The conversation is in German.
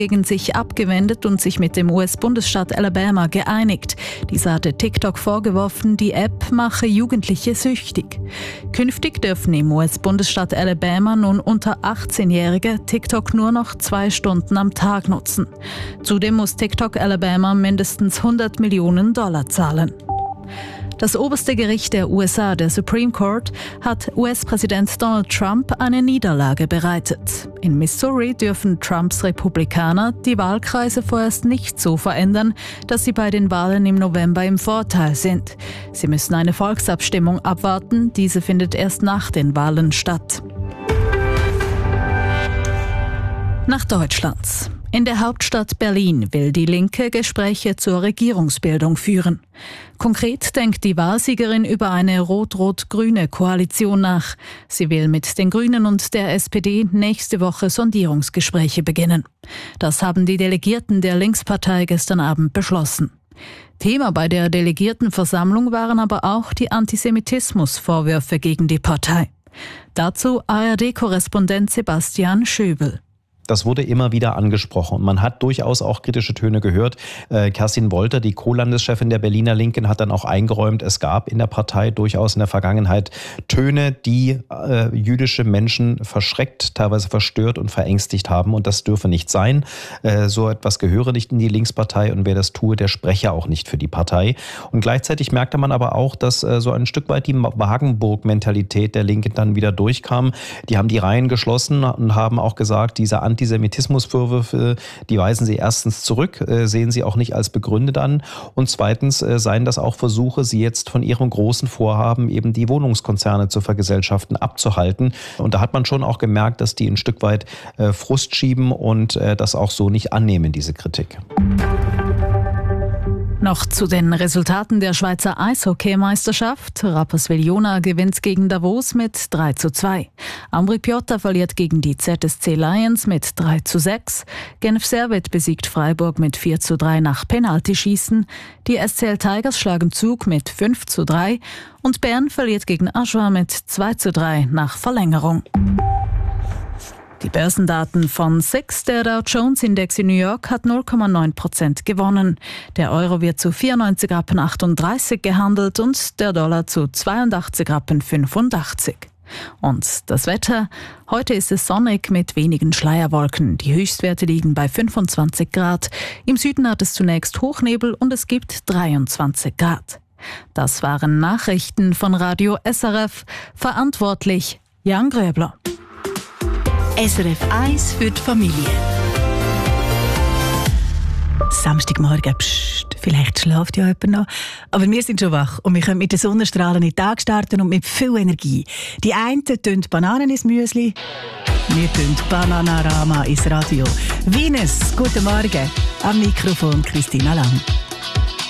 gegen sich abgewendet und sich mit dem US-Bundesstaat Alabama geeinigt. Dieser hatte TikTok vorgeworfen, die App mache Jugendliche süchtig. Künftig dürfen im US-Bundesstaat Alabama nun unter 18-Jährige TikTok nur noch 2 Stunden am Tag nutzen. Zudem muss TikTok Alabama mindestens $100 Millionen zahlen. Das oberste Gericht der USA, der Supreme Court, hat US-Präsident Donald Trump eine Niederlage bereitet. In Missouri dürfen Trumps Republikaner die Wahlkreise vorerst nicht so verändern, dass sie bei den Wahlen im November im Vorteil sind. Sie müssen eine Volksabstimmung abwarten, diese findet erst nach den Wahlen statt. Nach Deutschland. In der Hauptstadt Berlin will die Linke Gespräche zur Regierungsbildung führen. Konkret denkt die Wahlsiegerin über eine rot-rot-grüne Koalition nach. Sie will mit den Grünen und der SPD nächste Woche Sondierungsgespräche beginnen. Das haben die Delegierten der Linkspartei gestern Abend beschlossen. Thema bei der Delegiertenversammlung waren aber auch die Antisemitismusvorwürfe gegen die Partei. Dazu ARD-Korrespondent Sebastian Schöbel. Das wurde immer wieder angesprochen. Man hat durchaus auch kritische Töne gehört. Kerstin Wolter, die Co-Landeschefin der Berliner Linken, hat dann auch eingeräumt, es gab in der Partei durchaus in der Vergangenheit Töne, die jüdische Menschen verschreckt, teilweise verstört und verängstigt haben. Und das dürfe nicht sein. So etwas gehöre nicht in die Linkspartei und wer das tue, der spreche auch nicht für die Partei. Und gleichzeitig merkte man aber auch, dass so ein Stück weit die Wagenburg-Mentalität der Linken dann wieder durchkam. Die haben die Reihen geschlossen und haben auch gesagt, diese Antisemitismusvorwürfe, die weisen sie erstens zurück, sehen sie auch nicht als begründet an und zweitens seien das auch Versuche, sie jetzt von ihrem großen Vorhaben, eben die Wohnungskonzerne zu vergesellschaften, abzuhalten. Und da hat man schon auch gemerkt, dass die ein Stück weit Frust schieben und das auch so nicht annehmen, diese Kritik. Noch zu den Resultaten der Schweizer Eishockeymeisterschaft. Rapperswil-Jona gewinnt gegen Davos mit 3:2. Ambri Piotta verliert gegen die ZSC Lions mit 3:6. Genf Servet besiegt Freiburg mit 4:3 nach Penaltyschießen. Die SCL Tigers schlagen Zug mit 5:3. Und Bern verliert gegen Aschua mit 2:3 nach Verlängerung. Die Börsendaten von SIX, der Dow Jones Index in New York, hat 0,9% gewonnen. Der Euro wird zu 94,38 Rappen gehandelt und der Dollar zu 82,85 Rappen. Und das Wetter? Heute ist es sonnig mit wenigen Schleierwolken. Die Höchstwerte liegen bei 25 Grad. Im Süden hat es zunächst Hochnebel und es gibt 23 Grad. Das waren Nachrichten von Radio SRF. Verantwortlich Jan Gröbler. SRF 1 für die Familie. Samstagmorgen, vielleicht schläft ja jemand noch. Aber wir sind schon wach und wir können mit den Sonnenstrahlen in den Tag starten und mit viel Energie. Die einen tun Bananen ins Müsli, wir tun Bananarama ins Radio. Venus, guten Morgen. Am Mikrofon Christina Lang.